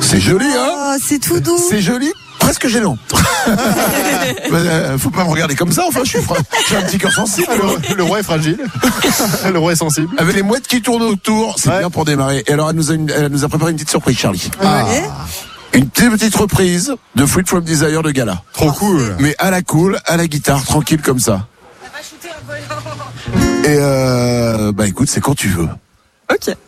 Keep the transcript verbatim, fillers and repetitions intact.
C'est joli, hein? Oh, c'est tout doux. C'est joli, presque gênant. Faut pas me regarder comme ça, enfin, je suis, fra... j'ai un petit cœur sensible. Le, le roi est fragile. Le roi est sensible. Avec les mouettes qui tournent autour, c'est ouais. bien pour démarrer. Et alors, elle nous a, une... elle nous a préparé une petite surprise, Charlie. Ah. Une petite reprise de Freed From Desire de Gala. Trop cool. Mais à la cool, à la guitare, tranquille comme ça. Et euh, bah écoute, c'est quand tu veux. Ok.